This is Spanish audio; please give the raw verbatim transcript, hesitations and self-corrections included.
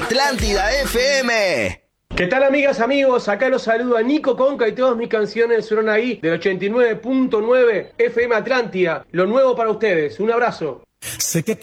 Atlántida F M. ¿Qué tal, amigas, amigos? Acá los saluda Nico Conca y todas mis canciones son ahí del ochenta y nueve punto nueve F M Atlántida. Lo nuevo para ustedes. Un abrazo. Sé que